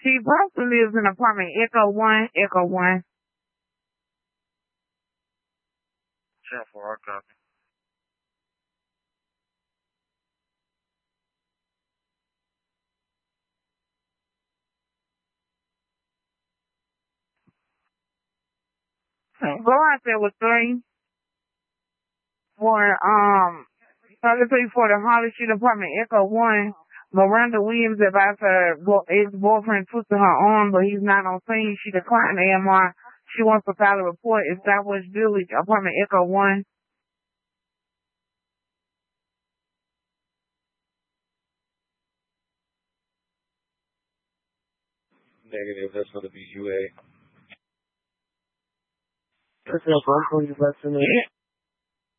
She probably lives in apartment Echo 1, Echo 1. 10-4, I copy. Go out there with 3 for, 33 for the Harley Street apartment Echo 1. Miranda Williams advised her ex-boyfriend twisted her arm, but he's not on scene. She declined the AMR. She wants to file a report in Southwest Village, apartment Echo 1. Negative, that's going to be UA. Okay, I'm calling you back in a minute.